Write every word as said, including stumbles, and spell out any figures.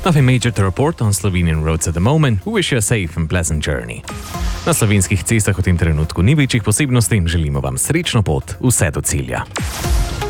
Nothing major to report on Slovenian roads at the moment. We wish you a safe and pleasant journey. Na slovenskih cestah v tem trenutku ni večjih posebnosti in želimo vam srečno pot vse do cilja.